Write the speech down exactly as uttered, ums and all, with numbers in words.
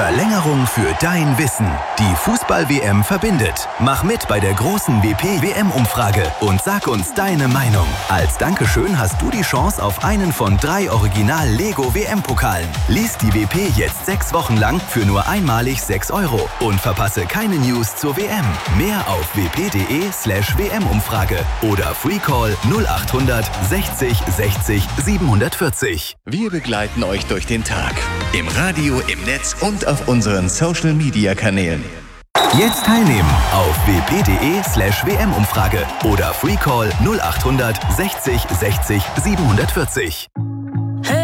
Verlängerung für dein Wissen. Die Fußball-W M verbindet. Mach mit bei der großen W P-W M-Umfrage und sag uns deine Meinung. Als Dankeschön hast du die Chance auf einen von drei Original-Lego-W M-Pokalen. Lies die W P jetzt sechs Wochen lang für nur einmalig sechs Euro und verpasse keine News zur W M. Mehr auf wp.de slash WM-Umfrage oder Freecall null achthundert sechzig sechzig siebenhundertvierzig. Wir begleiten euch durch den Tag. Im Radio, im Netz und auf unseren Social-Media-Kanälen. Jetzt teilnehmen auf wp.de slash WM-Umfrage oder Freecall null achthundert sechzig sechzig siebenhundertvierzig.